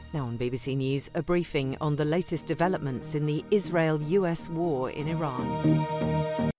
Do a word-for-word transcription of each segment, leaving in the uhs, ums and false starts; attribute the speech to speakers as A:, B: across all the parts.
A: Now on B B C News, a briefing on the latest developments in the Israel-U S war in Iran.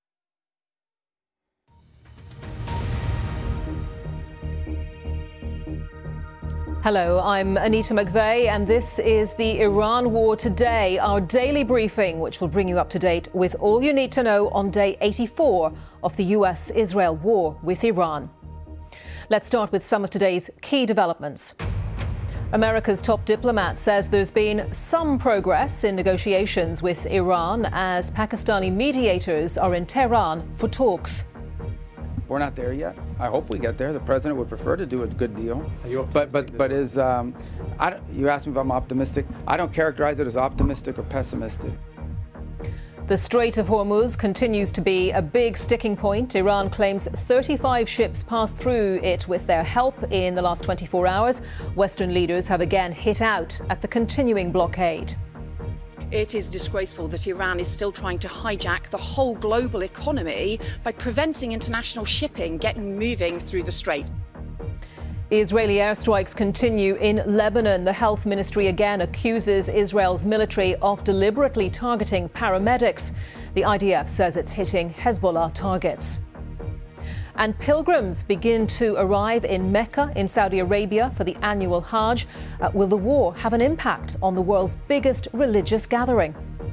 B: Hello, I'm Anita McVeigh, and this is the Iran War Today, our daily briefing, which will bring you up to date with all you need to know on day eighty-four of the U S-Israel war with Iran. Let's start with some of today's key developments. America's top diplomat says there's been some progress in negotiations with Iran as Pakistani mediators are in Tehran for talks.
C: We're not there yet. I hope we get there. The president would prefer to do a good deal. But but but is um, I don't, you asked me if I'm optimistic. I don't characterize it as optimistic or pessimistic.
B: The Strait of Hormuz continues to be a big sticking point. Iran claims thirty-five ships passed through it with their help in the last twenty-four hours. Western leaders have again hit out at the continuing blockade.
D: It is disgraceful that Iran is still trying to hijack the whole global economy by preventing international shipping getting moving through the strait.
B: Israeli airstrikes continue in Lebanon. The health ministry again accuses Israel's military of deliberately targeting paramedics. The I D F says it's hitting Hezbollah targets. And pilgrims begin to arrive in Mecca in Saudi Arabia for the annual Hajj. Uh, will the war have an impact on the world's biggest religious gathering?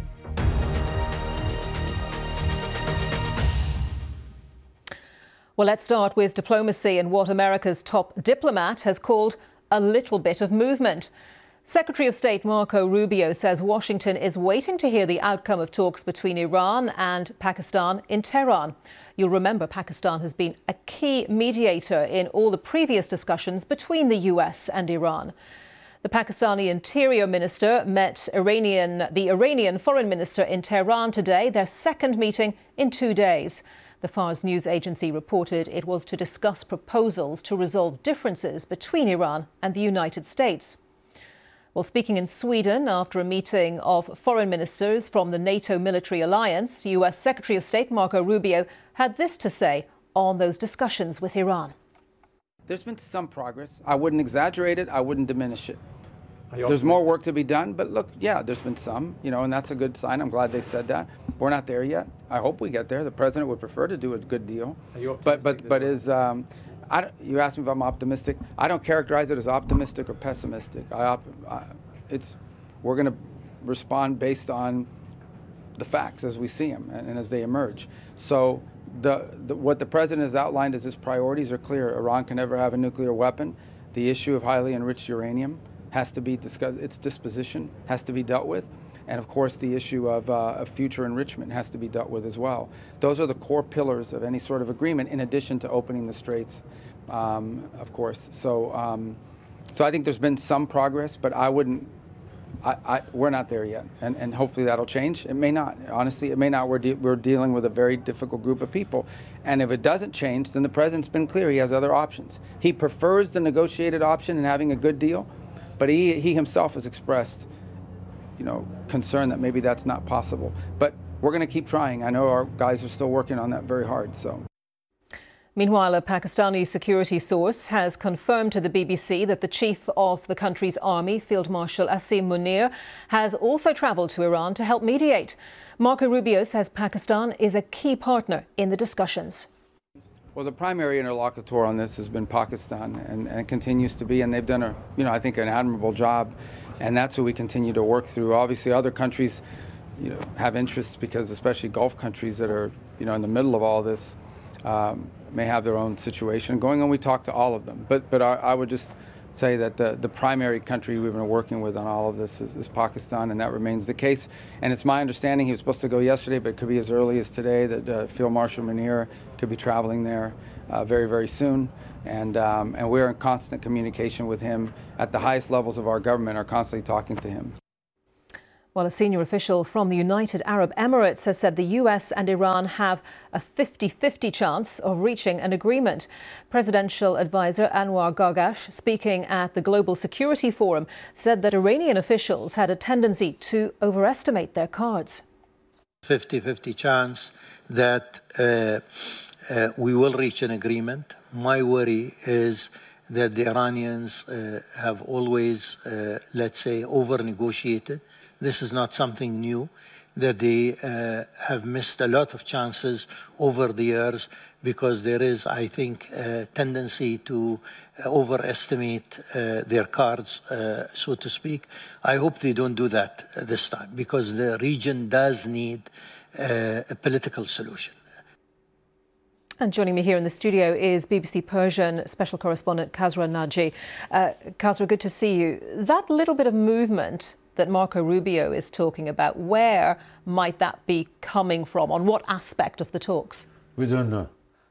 B: Well, let's start with diplomacy and what America's top diplomat has called a little bit of movement. Secretary of State Marco Rubio says Washington is waiting to hear the outcome of talks between Iran and Pakistan in Tehran. You'll remember Pakistan has been a key mediator in all the previous discussions between the U S and Iran. The Pakistani Interior Minister met Iranian, the Iranian Foreign Minister in Tehran today, their second meeting in two days. The Fars news agency reported it was to discuss proposals to resolve differences between Iran and the United States. Well, speaking in Sweden after a meeting of foreign ministers from the NATO military alliance, U S Secretary of State Marco Rubio had this to say on those discussions with Iran.
C: There's been some progress. I wouldn't exaggerate it. I wouldn't diminish it. There's more work to be done, but look, yeah, there's been some, you know, and that's a good sign. I'm glad they said that. We're not there yet. I hope we get there. The president would prefer to do a good deal. But but but is um, I don't, you asked me if I'm optimistic. I don't characterize it as optimistic or pessimistic. I, I, it's we're going to respond based on the facts as we see them and, and as they emerge. So the, the what the president has outlined as his priorities are clear. Iran can never have a nuclear weapon. The issue of highly enriched uranium has to be discussed. Its disposition has to be dealt with. And of course, the issue of, uh, of future enrichment has to be dealt with as well. Those are the core pillars of any sort of agreement, in addition to opening the straits, um, of course. So, um, so I think there's been some progress, but I wouldn't. I, I, we're not there yet, and, and hopefully that'll change. It may not. Honestly, it may not. We're de- we're dealing with a very difficult group of people, and if it doesn't change, then the president's been clear. He has other options. He prefers the negotiated option and having a good deal, but he he himself has expressed, you know, concern that maybe that's not possible. But we're going to keep trying. I know our guys are still working on that very hard. So.
B: Meanwhile, a Pakistani security source has confirmed to the B B C that the chief of the country's army, Field Marshal Asim Munir, has also travelled to Iran to help mediate. Marco Rubio says Pakistan is a key partner in the discussions.
C: Well, the primary interlocutor on this has been Pakistan, and, and continues to be, and they've done a, you know, I think an admirable job, and that's who we continue to work through. Obviously, other countries, you know, have interests because, especially Gulf countries that are, you know, in the middle of all this, um, may have their own situation going on. We talk to all of them, but but I, I would just say that the the primary country we've been working with on all of this is, is Pakistan, and that remains the case. And it's my understanding he was supposed to go yesterday, but it could be as early as today that uh, Field Marshal Munir could be traveling there uh, very very soon. And um, and we're in constant communication with him at the highest levels of our government, are constantly talking to him.
B: Well, a senior official from the United Arab Emirates has said the U S and Iran have a fifty-fifty chance of reaching an agreement. Presidential advisor Anwar Gargash, speaking at the Global Security Forum, said that Iranian officials had a tendency to overestimate their cards.
E: fifty-fifty chance that uh, uh, we will reach an agreement. My worry is that the Iranians uh, have always, uh, let's say, over-negotiated. This is not something new, that they uh, have missed a lot of chances over the years because there is, I think, a tendency to uh, overestimate uh, their cards, uh, so to speak. I hope they don't do that this time because the region does need uh, a political solution.
B: And joining me here in the studio is B B C Persian special correspondent Kasra Naji. Uh, Kasra, good to see you. That little bit of movement that Marco Rubio is talking about, where might that be coming from? On what aspect of the talks?
F: We don't know.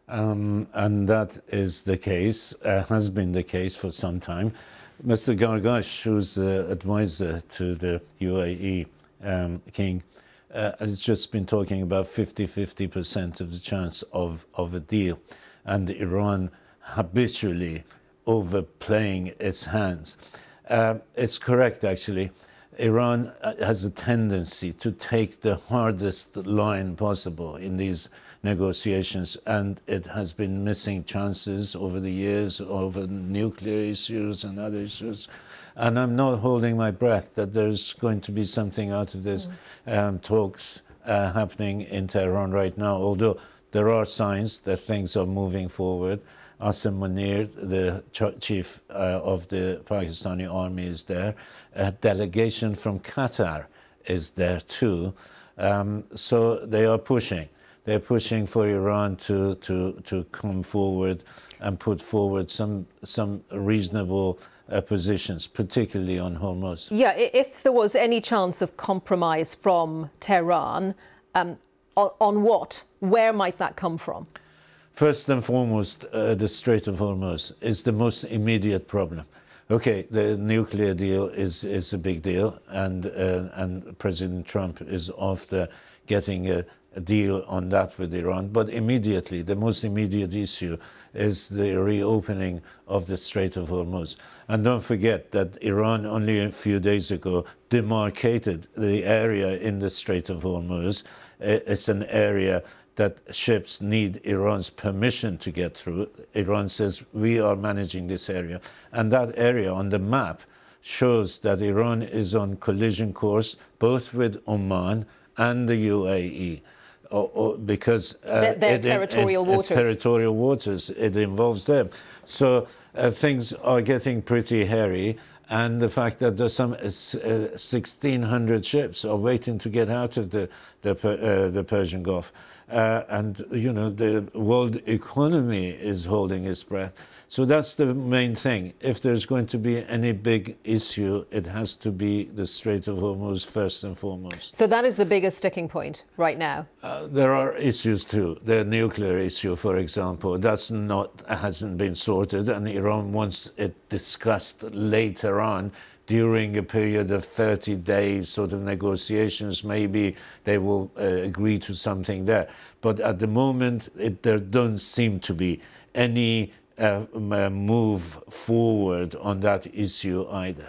F: Um, and that is the case, uh, has been the case for some time. Mister Gargash, who's the advisor to the U A E um, king, uh, has just been talking about fifty fifty percent of the chance of, of a deal, and Iran habitually overplaying its hands. Uh, it's correct, actually. Iran has a tendency to take the hardest line possible in these negotiations, and it has been missing chances over the years over nuclear issues and other issues. And I'm not holding my breath that there's going to be something out of this mm. um, talks uh, happening in Tehran right now, although there are signs that things are moving forward. Asim Munir, the ch chief uh, of the Pakistani army, is there. A delegation from Qatar is there too. Um, so they are pushing. They're pushing for Iran to, to, to come forward and put forward some, some reasonable uh, positions, particularly on Hormuz.
B: Yeah, if there was any chance of compromise from Tehran, um, on, on what? Where might that come from?
F: First and foremost, uh, the Strait of Hormuz is the most immediate problem. Okay, the nuclear deal is, is a big deal, and, uh, and President Trump is after getting a, a deal on that with Iran. But immediately, the most immediate issue is the reopening of the Strait of Hormuz. And don't forget that Iran only a few days ago demarcated the area in the Strait of Hormuz. It's an area that ships need Iran's permission to get through. Iran says, we are managing this area. And that area on the map shows that Iran is on collision course, both with Oman and the U A E. Or, or because
B: uh, their
F: it,
B: territorial
F: it, it,
B: waters.
F: Territorial waters, it involves them. So uh, things are getting pretty hairy. And the fact that there's some uh, sixteen hundred ships are waiting to get out of the, the, uh, the Persian Gulf. Uh, and, you know, the world economy is holding its breath. So that's the main thing. If there's going to be any big issue, it has to be the Strait of Hormuz first and foremost.
B: So that is the biggest sticking point right now?
F: Uh, there are issues too. The nuclear issue, for example, that's not, hasn't been sorted, and Iran wants it discussed later on during a period of thirty days sort of negotiations. Maybe they will uh, agree to something there. But at the moment, it, there don't seem to be any uh, move forward on that issue either.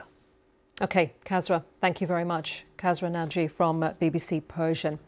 B: OK, Kasra, thank you very much. Kasra Naji from uh, B B C Persian.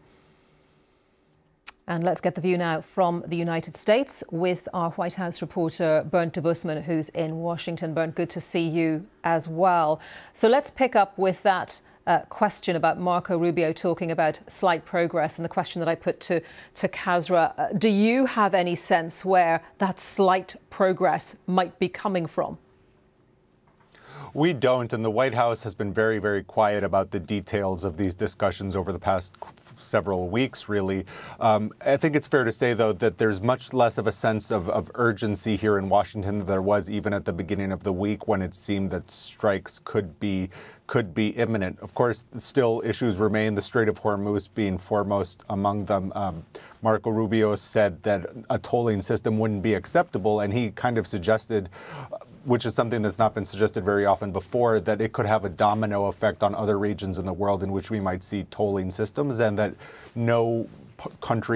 B: And let's get the view now from the United States with our White House reporter, Bernd Debusmann, who's in Washington. Bernd, good to see you as well. So let's pick up with that uh, question about Marco Rubio talking about slight progress, and the question that I put to, to Kasra. Uh, do you have any sense where that slight progress might be coming from?
G: We don't, and the White House has been very, very quiet about the details of these discussions over the past several weeks, really. Um, I think it's fair to say, though, that there's much less of a sense of, of urgency here in Washington than there was even at the beginning of the week when it seemed that strikes could be could be imminent. Of course, still issues remain, the Strait of Hormuz being foremost among them. Um, Marco Rubio said that a tolling system wouldn't be acceptable, and he kind of suggested, which is something that's not been suggested very often before, that it could have a domino effect on other regions in the world in which we might see tolling systems, and that no country